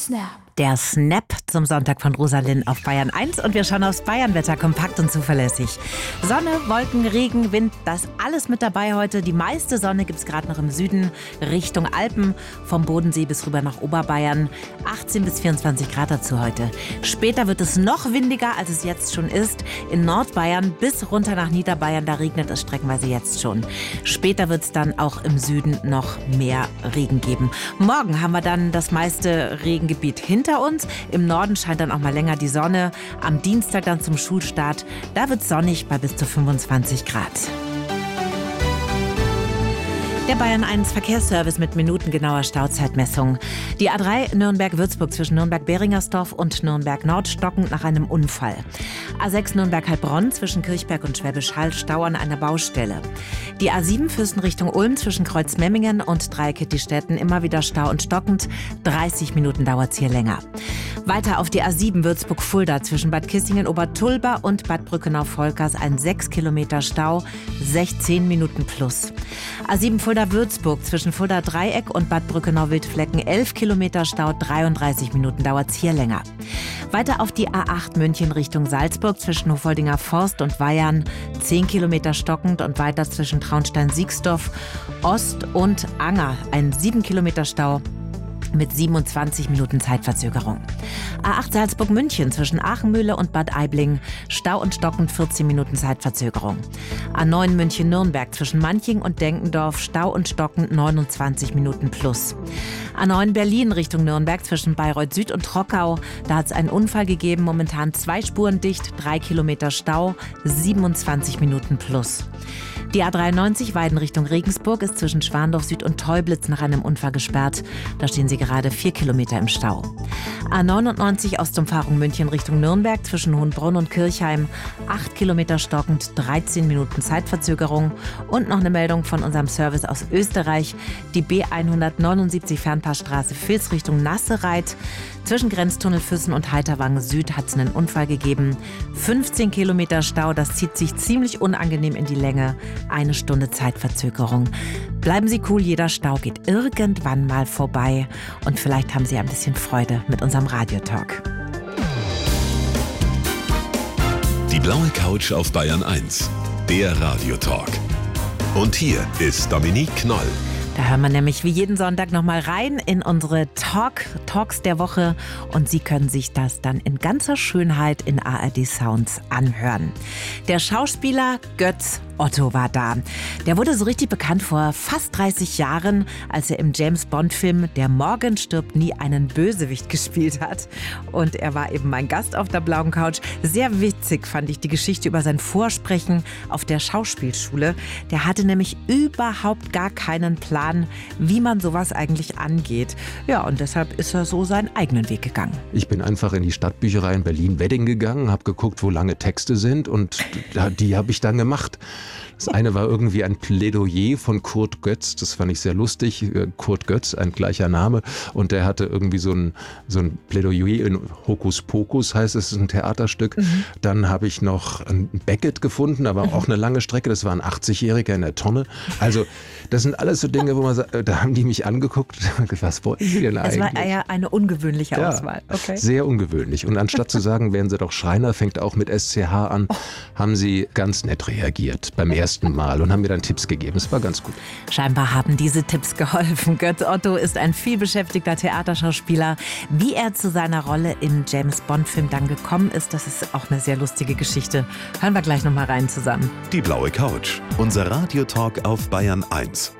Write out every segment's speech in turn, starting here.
Snap. Der Snap zum Sonntag von Rosalind auf Bayern 1 und wir schauen aufs Bayernwetter, kompakt und zuverlässig. Sonne, Wolken, Regen, Wind, das alles mit dabei heute. Die meiste Sonne gibt es gerade noch im Süden Richtung Alpen, vom Bodensee bis rüber nach Oberbayern. 18 bis 24 Grad dazu heute. Später wird es noch windiger, als es jetzt schon ist. In Nordbayern bis runter nach Niederbayern, da regnet es streckenweise jetzt schon. Später wird es dann auch im Süden noch mehr Regen geben. Morgen haben wir dann das meiste Regengebiet hinter uns. Im Norden scheint dann auch mal länger die Sonne. Am Dienstag dann zum Schulstart, da wird es sonnig bei bis zu 25 Grad. Der Bayern 1 Verkehrsservice mit minutengenauer Stauzeitmessung. Die A3 Nürnberg-Würzburg zwischen Nürnberg-Beringersdorf und Nürnberg-Nord stockend nach einem Unfall. A6 Nürnberg-Heilbronn zwischen Kirchberg und Schwäbisch Hall Stau an einer Baustelle. Die A7 Fürsten Richtung Ulm zwischen Kreuzmemmingen und Dreieckettistetten immer wieder Stau und stockend. 30 Minuten dauert es hier länger. Weiter auf die A7 Würzburg-Fulda zwischen Bad Kissingen-Obertulba und Bad Brückenau-Volkers ein 6 Kilometer Stau, 16 Minuten plus. A7 Fulda-Würzburg zwischen Fulda-Dreieck und Bad Brückenau-Wildflecken 11 Kilometer Stau, 33 Minuten dauert es hier länger. Weiter auf die A8 München Richtung Salzburg zwischen Hofoldinger Forst und Weyarn 10 Kilometer stockend und weiter zwischen Traunstein-Siegsdorf Ost und Anger ein 7 Kilometer Stau mit 27 Minuten Zeitverzögerung. A8 Salzburg-München zwischen Aachenmühle und Bad Aibling Stau und stockend 14 Minuten Zeitverzögerung. A9 München-Nürnberg zwischen Manching und Denkendorf Stau und stockend 29 Minuten plus. A9 Berlin Richtung Nürnberg zwischen Bayreuth Süd und Trockau. Da hat es einen Unfall gegeben, momentan 2 Spuren dicht, 3 Kilometer Stau, 27 Minuten plus. Die A93 Weiden Richtung Regensburg ist zwischen Schwandorf Süd und Teublitz nach einem Unfall gesperrt. Da stehen sie gerade 4 Kilometer im Stau. A99 Ostumfahrung München Richtung Nürnberg zwischen Hohenbrunn und Kirchheim 8 Kilometer stockend, 13 Minuten Zeitverzögerung. Und noch eine Meldung von unserem Service aus Österreich. Die B179 Fernpassstraße Vils Richtung Nassereit. Zwischen Grenztunnel Füssen und Heiterwangen Süd hat es einen Unfall gegeben. 15 Kilometer Stau, das zieht sich ziemlich unangenehm in die Länge. 1 Stunde Zeitverzögerung. Bleiben Sie cool, jeder Stau geht irgendwann mal vorbei. Und vielleicht haben Sie ein bisschen Freude mit unserem Radiotalk. Die blaue Couch auf Bayern 1, der Radiotalk. Und hier ist Dominique Knoll. Da hören wir nämlich wie jeden Sonntag nochmal rein in unsere Talks der Woche und Sie können sich das dann in ganzer Schönheit in ARD Sounds anhören. Der Schauspieler Götz Otto war da. Der wurde so richtig bekannt vor fast 30 Jahren, als er im James-Bond-Film Der Morgen stirbt nie einen Bösewicht gespielt hat. Und er war eben mein Gast auf der blauen Couch. Sehr witzig fand ich die Geschichte über sein Vorsprechen auf der Schauspielschule. Der hatte nämlich überhaupt gar keinen Plan, wie man sowas eigentlich angeht. Ja, und deshalb ist er so seinen eigenen Weg gegangen. Ich bin einfach in die Stadtbücherei in Berlin-Wedding gegangen, habe geguckt, wo lange Texte sind und die habe ich dann gemacht. Das eine war irgendwie ein Plädoyer von Kurt Götz, das fand ich sehr lustig. Kurt Götz, ein gleicher Name. Und der hatte irgendwie so ein Plädoyer in Hokus Pokus, heißt es, ist ein Theaterstück. Mhm. Dann habe ich noch ein Beckett gefunden, aber auch eine lange Strecke. Das war ein 80-Jähriger in der Tonne. Also das sind alles so Dinge, wo man sagt, da haben die mich angeguckt. Was wollten sie denn eigentlich? Es war eher eine ungewöhnliche Auswahl. Okay. Sehr ungewöhnlich. Und anstatt zu sagen, werden sie doch Schreiner, fängt auch mit SCH an, haben sie ganz nett reagiert beim ersten Mal und haben mir dann Tipps gegeben. Es war ganz gut. Scheinbar haben diese Tipps geholfen. Götz Otto ist ein vielbeschäftigter Theaterschauspieler. Wie er zu seiner Rolle im James-Bond-Film dann gekommen ist, das ist auch eine sehr lustige Geschichte. Hören wir gleich noch mal rein zusammen. Die blaue Couch, unser Radiotalk auf Bayern 1.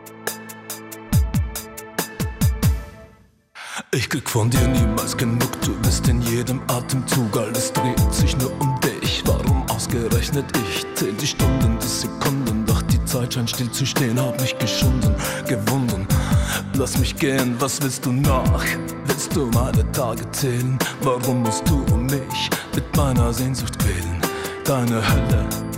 Ich krieg von dir niemals genug, du bist in jedem Atemzug, alles dreht sich nur um dich. Warum ausgerechnet ich? Zähl die Stunden, die Sekunden, doch die Zeit scheint still zu stehen, hab mich geschunden, gewunden. Lass mich gehen, was willst du noch? Willst du meine Tage zählen? Warum musst du um mich mit meiner Sehnsucht quälen? Deine Hölle